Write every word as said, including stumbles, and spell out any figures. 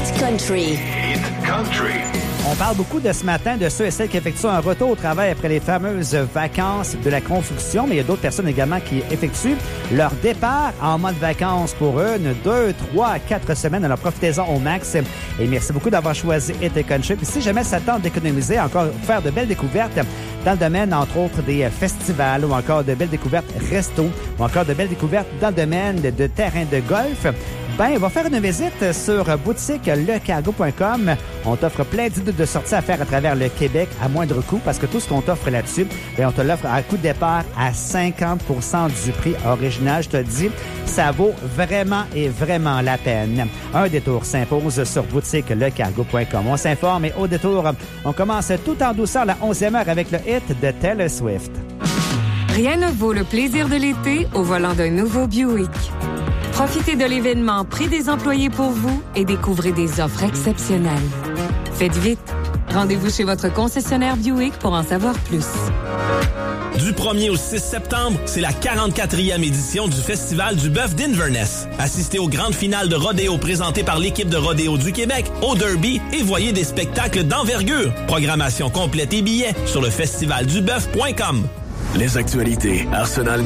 Hit Country. Hit Country. On parle beaucoup de ce matin de ceux et celles qui effectuent un retour au travail après les fameuses vacances de la construction, mais il y a d'autres personnes également qui effectuent leur départ en mode vacances pour une, deux, trois, quatre semaines. Alors profitez-en au max et merci beaucoup d'avoir choisi Hit Country. Puis si jamais ça tente d'économiser, encore faire de belles découvertes dans le domaine, entre autres, des festivals ou encore de belles découvertes resto ou encore de belles découvertes dans le domaine de, de terrain de golf, ben, on va faire une visite sur boutique le cargo point com. On t'offre plein d'idées de sorties à faire à travers le Québec à moindre coût parce que tout ce qu'on t'offre là-dessus, ben, on te l'offre à coût de départ à cinquante pour cent du prix original. Je te le dis, ça vaut vraiment et vraiment la peine. Un détour s'impose sur boutique le cargo point com. On s'informe et au détour, on commence tout en douceur la onzième heure avec le hit de Taylor Swift. Rien ne vaut le plaisir de l'été au volant d'un nouveau Buick. Profitez de l'événement Prix des employés pour vous et découvrez des offres exceptionnelles. Faites vite. Rendez-vous chez votre concessionnaire Buick pour en savoir plus. Du premier au six septembre, c'est la quarante-quatrième édition du Festival du bœuf d'Inverness. Assistez aux grandes finales de rodéo présentées par l'équipe de rodéo du Québec, au Derby, et voyez des spectacles d'envergure. Programmation complète et billets sur le festival du bœuf point com. Les actualités Arsenal